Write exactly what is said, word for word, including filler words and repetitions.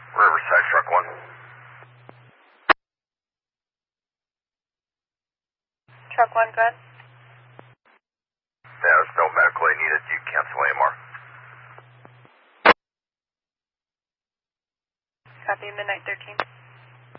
Riverside, truck one. Truck one, go ahead. Yeah, there's no medical aid needed. You cancel A M R. Copy, Midnight thirteen.